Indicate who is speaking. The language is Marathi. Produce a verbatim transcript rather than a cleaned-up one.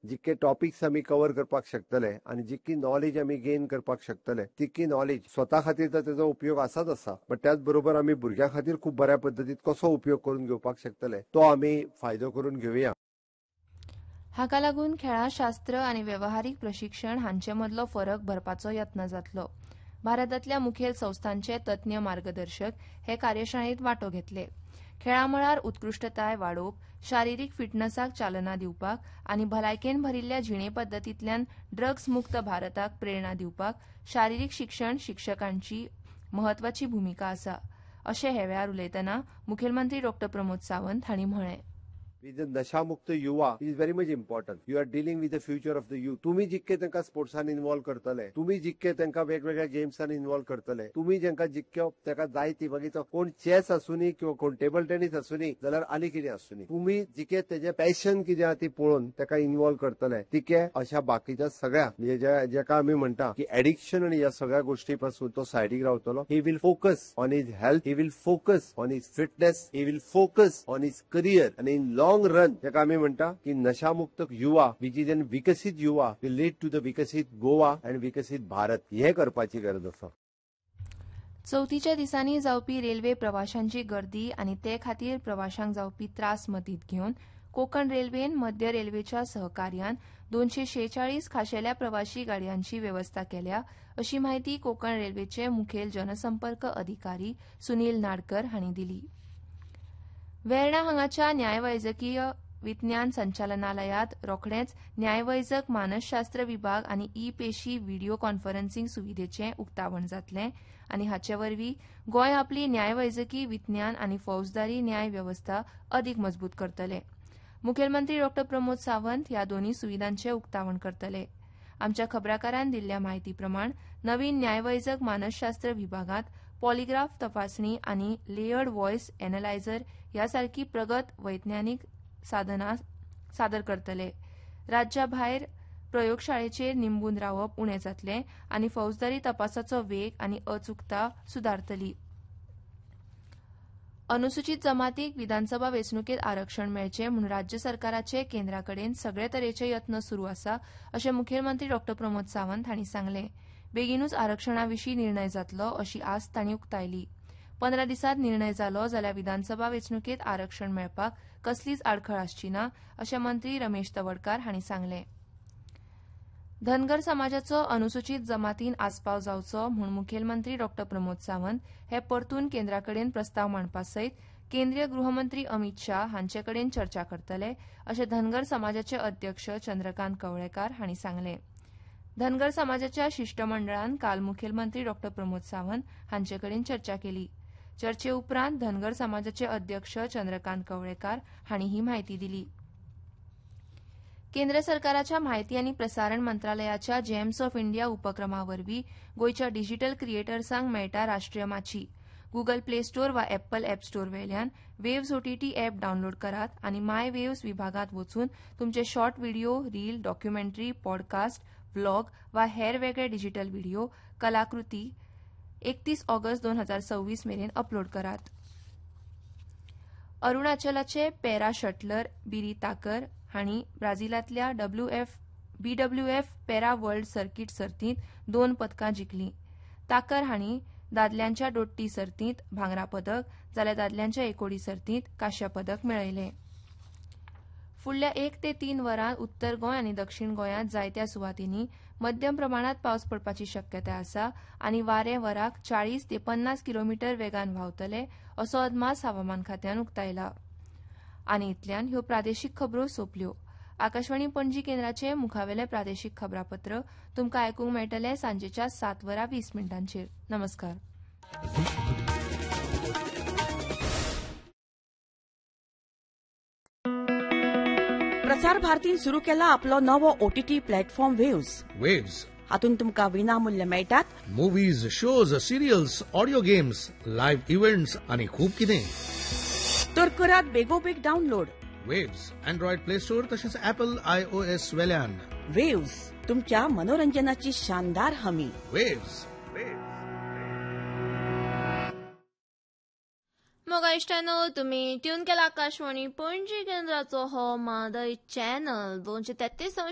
Speaker 1: जितके टॉपिक्स आमी कव्हर करपाक शकतले आनी जितकी नॉलेज आमी गेन करपाक शकतले तितकी नॉलेज स्वता खातीर तर तेजो उपयोग आसाच आसा, बट त्याच बरोबर आमी भुरग्यां खातीर खूब बऱ्या पद्दतीन कसो उपयोग करून घेवपाक शकतले तो आमी फायदो करून घेवया.
Speaker 2: हाका लागून खेळाशास्त्र आनी व्यवहारीक प्रशिक्षण हांचे मदलो फरक भरपाचो यत्न जातलो. भारतांतल्या मुखेल संस्थांचे तज्ञ मार्गदर्शक हे कार्यशाळेंत वांटो घेतले. खेळां मळार उत्कृश्टताय वाडोवप, शारिरीक फिटनेसाक चालना दिवपाक आनी भलायकेन भरिल्ल्या जिणे पद्दतींतल्यान ड्रग्स मुक्त भारताक प्रेरणा दिवपाक शारिरीक शिक्षण शिक्षकांची म्हत्वाची भुमिका आसा, अशें हे वेळार उलयतना मुखेलमंत्री डॉ प्रमोद सावंत हांणी म्हळें.
Speaker 1: With the नशामुक्त युवा is very much important. You are dealing with the future of the youth. तुम्ही जितके तांकां स्पोर्ट्सान इन्वॉल्व करतले, तुम्ही जितके तांकां वेगवेगळ्या गेम्सान इन्वॉल्व करतले, तुम्ही जांकां जितक्यो ताका जाय ती मागीर तो कोण चॅस आसूनी किंवा कोण टेबल टेनीस आसूनी जाल्यार आनी कितें आसूनी, तुम्ही जितके तेजे पॅशन कितें आहा ती पळोवन ताका इन्वॉल्व करतले, तितके अशा बाकीच्या सगळ्या म्हणजे जेका आमी म्हणटा की एडिक्शन आनी ह्या सगळ्या गोष्टी पासून तो सायडीक रावतलो. He will focus on his health, he will focus on his fitness, he will focus on his career आनी इन लॉंग रन जेका आमी म्हणटा की नशामुक्त युवा विच इज एन विकसीत युवा विल लीड टू द विकसीत गोवा अँड विकसीत भारत हे करपाची गरज आसा.
Speaker 2: चवथीच्या दिसांनी जावपी रेल्वे प्रवाशांची गर्दी आनी ते खातीर प्रवाशांक जावपी त्रास मतींत घेवन कोंकण रेल्वेन मध्य रेल्वेच्या सहकार्यान दोनशे शेचाळीस खाशेल्या प्रवाशी गाडयांची वेवस्था केल्या, अशी माहिती कोंकण रेल्वेचे मुखेल जनसंपर्क अधिकारी सुनील नाडकर हांणी दिली. वेर्णा हांगाच्या न्यायवैजकीय विज्ञान संचालनालयात रोखडेच न्यायवैजक मानसशास्त्र विभाग आनी ई पेशी व्हिडिओ कॉन्फरन्सिंग सुविधेचें उक्तावण जातलें आनी हाचे वरवीं गोंय आपली न्यायवैजकी विज्ञान आनी फौजदारी न्याय व्यवस्था अदीक मजबूत करतले. मुखेलमंत्री डॉ प्रमोद सावंत ह्या दोनूय सुविधांचें उक्तावण करतले. आमच्या खबराकारान दिल्ल्या म्हायती प्रमाण नवीन न्यायवैजक मानसशास्त्र विभागात पॉलिग्राफ तपासणी आनी लेयर्ड व्हॉयस एनालायझर ह्या सारकी प्रगत वैज्ञानीक साधनां सादर करतले. राज्या भायर प्रयोगशाळेचेर निंबून रावप उणें जातलें आनी फौजदारी तपासाचो वेग आनी अचूकता सुदारतली. अनुसूचित जमातीक विधानसभा वेंचणुकेत आरक्षण मेळचें म्हूण राज्य सरकाराचे केंद्रा कडेन सगळे तरेचे यत्न सुरू आसा, अशें मुखेलमंत्री डॉ प्रमोद सावंत हांणी सांगलें. बेगीनूच आरक्षणा विशीं निर्णय जातलो अशी आस्त तांणी उक्तायली. पंदरा दिसांत निर्णय जालो जाल्यार विधानसभा वेंचणुकेत आरक्षण मेळपाक कसलीच आडखळ आसची ना, अशें मंत्री रमेश तवडकार हांणी सांगलें. धनगर समाजाचो अनुसूचित जमातीन आस्पाव जावचो म्हूण मुखेलमंत्री डॉ प्रमोद सावंत हे परतून केंद्रा कडेन प्रस्ताव मांडपा सयत केंद्रीय गृहमंत्री अमित शाह हांचे कडेन चर्चा करतले, अशें धनगर समाजाचे अध्यक्ष चंद्रकांत कवळेकार हांणी सांगलें. धनगर समाजाच्या शिष्टमंडळान काल मुखेलमंत्री डॉ प्रमोद सावंत हांचे कडेन चर्चा केली. चर्चे उपरांत धनगर समाजाचे अध्यक्ष चंद्रकांत कवळेकार हांणी ही म्हायती दिली. केंद्र सरकाराच्या म्हायती आनी प्रसारण मंत्रालयाच्या जेम्स ऑफ इंडिया उपक्रमा वरवीं गोंयच्या डिजिटल क्रिएटर्सांक मेळटा राष्ट्रीय माची. गुगल प्ले स्टोर वा एप्पल एप स्टोर वेल्यान वेव्स ओटीटी एप डावनलोड करात आनी माय वेव्स विभागात वचून तुमचे short video, reel, documentary, podcast, vlog वा हेर वेगळे डिजिटल व्हिडिओ, कलाकृती एकतीस ऑगस्ट दोन हजार सव्वीस मेरेन अपलोड करात. अरुणाचलाचे पॅरा शटलर बिरी ताकर हांणी ब्राझीलांतल्या W F BW F para world circuit सर्तींत दोन पदकां जिखलीं. ताकर हांणी दादल्यांच्या दोट्टी सर्तींत भांगरा पदक जाल्यार दादल्यांच्या एकोडी सर्तींत कांस्य पदक मेळयलें. फुडल्या एक ते तीन वरांत उत्तर गोंय आनी दक्षिण गोंयांत जायत्या सुवातींनी मध्यम प्रमाणात पावस पडपाची शक्यताय आसा आनी वारें वराक चाळीस ते पन्नास किलोमीटर वेगान व्हांवतले, असो अदमास हवामान खात्यान उक्तायला. आनी इतल्यान ह्यो प्रादेशीक खबरो सोंपल्यो. आकाशवाणी पणजी केंद्राचे मुखावेलें प्रादेशीक खबरापत्र तुमकां आयकूंक मेळटलें सांजेच्या सात वरां वीस मिनटांचेर. नमस्कार.
Speaker 3: प्रसार भारतीन सुरू केला आपलो नवो ओटीटी प्लॅटफॉर्म वेव्स.
Speaker 4: वेव्स
Speaker 3: हातूंत तुमकां विनामूल्य मेळटात
Speaker 4: movies, shows, serials, audio games, live events आनी खूब कितें.
Speaker 3: तर करात बेगोबेग download.
Speaker 4: Waves Android play store तशेंच ऍपल आयओएस वेल्यान.
Speaker 3: वेव्स तुमच्या मनोरंजनाची शानदार हमी.
Speaker 4: वेव्स
Speaker 5: मोगा इश्टानो, तुम्ही ट्यून केला आकाशवाणी पणजी केंद्राचो हो मादय चॅनल दोनशे तेत्तीस